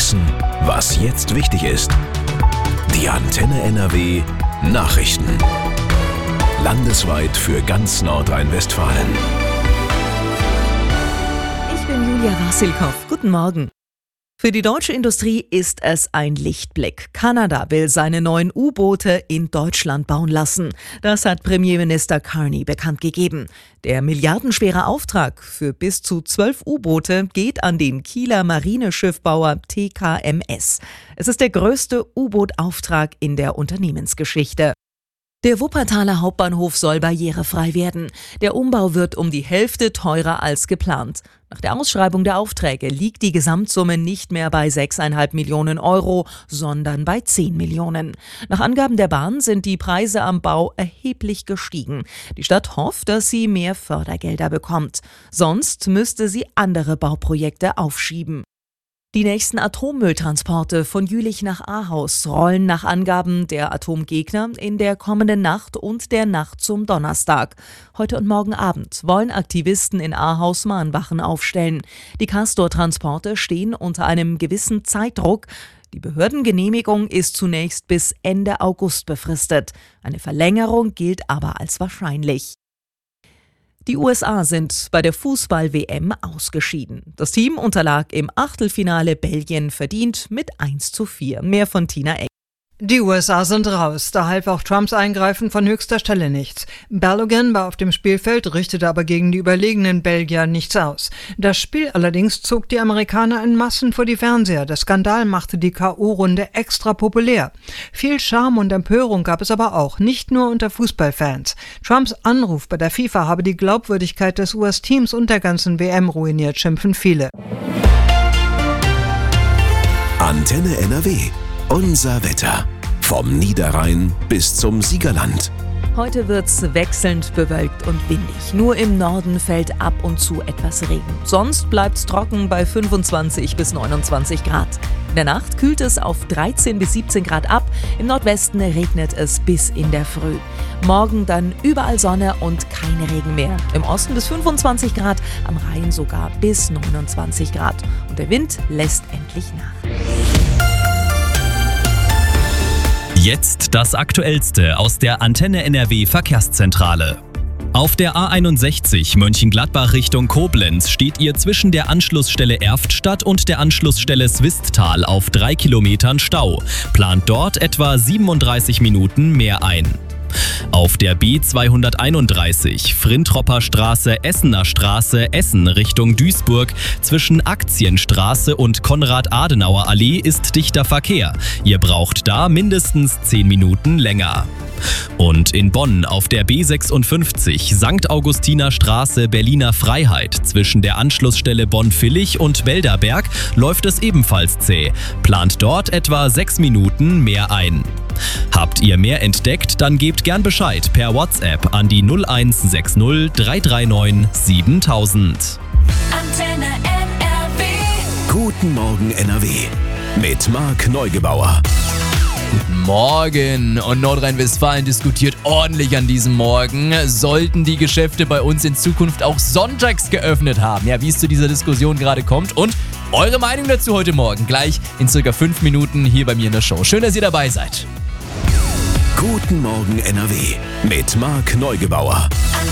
wissen, was jetzt wichtig ist. Die Antenne NRW Nachrichten. Landesweit für ganz Nordrhein-Westfalen. Ich bin Julia Wassilkow. Guten Morgen. Für die deutsche Industrie ist es ein Lichtblick. Kanada will seine neuen U-Boote in Deutschland bauen lassen. Das hat Premierminister Carney bekannt gegeben. Der milliardenschwere Auftrag für bis zu 12 U-Boote geht an den Kieler Marineschiffbauer TKMS. Es ist der größte U-Boot-Auftrag in der Unternehmensgeschichte. Der Wuppertaler Hauptbahnhof soll barrierefrei werden. Der Umbau wird um die Hälfte teurer als geplant. Nach der Ausschreibung der Aufträge liegt die Gesamtsumme nicht mehr bei 6,5 Millionen Euro, sondern bei 10 Millionen. Nach Angaben der Bahn sind die Preise am Bau erheblich gestiegen. Die Stadt hofft, dass sie mehr Fördergelder bekommt. Sonst müsste sie andere Bauprojekte aufschieben. Die nächsten Atommülltransporte von Jülich nach Ahaus rollen nach Angaben der Atomgegner in der kommenden Nacht und der Nacht zum Donnerstag. Heute und morgen Abend wollen Aktivisten in Ahaus Mahnwachen aufstellen. Die Castor-Transporte stehen unter einem gewissen Zeitdruck. Die Behördengenehmigung ist zunächst bis Ende August befristet. Eine Verlängerung gilt aber als wahrscheinlich. Die USA sind bei der Fußball-WM ausgeschieden. Das Team unterlag im Achtelfinale Belgien verdient mit 1:4. Mehr von Tina Eck. Die USA sind raus, da half auch Trumps Eingreifen von höchster Stelle nichts. Balogun war auf dem Spielfeld, richtete aber gegen die überlegenen Belgier nichts aus. Das Spiel allerdings zog die Amerikaner in Massen vor die Fernseher. Der Skandal machte die K.O.-Runde extra populär. Viel Charme und Empörung gab es aber auch, nicht nur unter Fußballfans. Trumps Anruf bei der FIFA habe die Glaubwürdigkeit des US-Teams und der ganzen WM ruiniert, schimpfen viele. Antenne NRW. Unser Wetter. Vom Niederrhein bis zum Siegerland. Heute wird's wechselnd bewölkt und windig. Nur im Norden fällt ab und zu etwas Regen. Sonst bleibt's trocken bei 25 bis 29 Grad. In der Nacht kühlt es auf 13 bis 17 Grad ab. Im Nordwesten regnet es bis in der Früh. Morgen dann überall Sonne und kein Regen mehr. Im Osten bis 25 Grad, am Rhein sogar bis 29 Grad. Und der Wind lässt endlich nach. Jetzt das Aktuellste aus der Antenne NRW Verkehrszentrale. Auf der A61 Mönchengladbach Richtung Koblenz steht ihr zwischen der Anschlussstelle Erftstadt und der Anschlussstelle Swisttal auf 3 Kilometern Stau. Plant dort etwa 37 Minuten mehr ein. Auf der B231 Frintropper Straße, Essener Straße, Essen Richtung Duisburg zwischen Aktienstraße und Konrad-Adenauer-Allee ist dichter Verkehr. Ihr braucht da mindestens 10 Minuten länger. Und in Bonn auf der B56 St. Augustiner Straße, Berliner Freiheit zwischen der Anschlussstelle Bonn-Villig und Welderberg läuft es ebenfalls zäh. Plant dort etwa 6 Minuten mehr ein. Habt ihr mehr entdeckt, dann gebt gern Bescheid per WhatsApp an die 0160 339 7000. Antenne NRW. Guten Morgen NRW. Mit Marc Neugebauer. Guten Morgen. Und Nordrhein-Westfalen diskutiert ordentlich an diesem Morgen. Sollten die Geschäfte bei uns in Zukunft auch sonntags geöffnet haben? Ja, wie es zu dieser Diskussion gerade kommt. Und eure Meinung dazu heute Morgen gleich in circa 5 Minuten hier bei mir in der Show. Schön, dass ihr dabei seid. Guten Morgen NRW. Mit Marc Neugebauer.